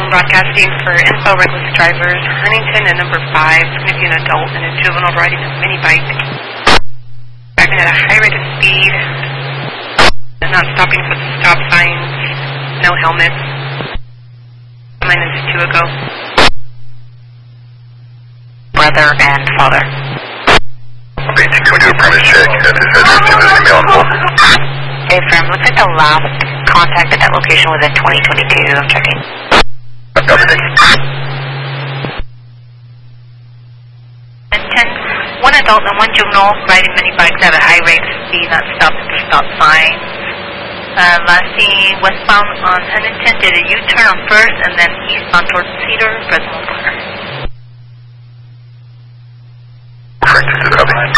broadcasting for info reckless drivers. Huntington and number 5, going to be an adult and a juvenile riding a mini bike. Driving at a high rate of speed. And not stopping for the stop signs. No helmets. -2 ago. Brother and father. Okay, can we do a premise check? This address is email on hold. Hey, firm, looks like the last contact at that location was in 2022. I'm checking. And 10, one adult and one juvenile riding mini bikes at a high rate of speed, not stopping for stop signs. Last seen westbound on Huntington, did a U-turn on First and then eastbound towards Cedar, Fresno Park. Correct, this is Copy.